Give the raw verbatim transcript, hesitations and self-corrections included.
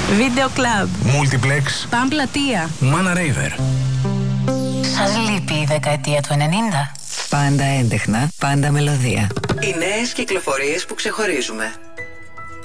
Βίντεο κλαμπ. Multiplex. Παν πλατεία. Μάνα Ρέιβερ. Σας λείπει η δεκαετία του ενενήντα? Πάντα έντεχνα, πάντα μελωδία. Οι νέες κυκλοφορίες που ξεχωρίζουμε.